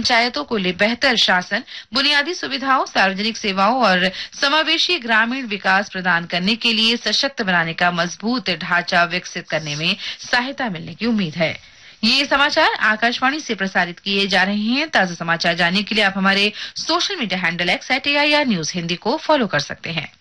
पंचायतों को बेहतर शासन, बुनियादी सुविधाओं, सार्वजनिक सेवाओं और समावेशी ग्रामीण विकास प्रदान करने के लिए सशक्त बनाने का मजबूत ढांचा विकसित करने में सहायता मिलने की उम्मीद है। ये समाचार आकाशवाणी से प्रसारित किए जा रहे हैं। ताजा समाचार जानने के लिए आप हमारे social media handle @AIR News Hindi को फॉलो कर सकते हैं।